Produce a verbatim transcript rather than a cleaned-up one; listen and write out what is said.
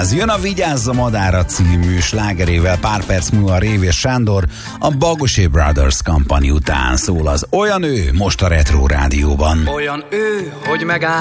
Ez jön a Vigyázz a Madára című slágerével pár perc múlva Révész Sándor, a Bagosé Brothers Company után szól az Olyan ő most a Retro Rádióban. Olyan ő, hogy megáll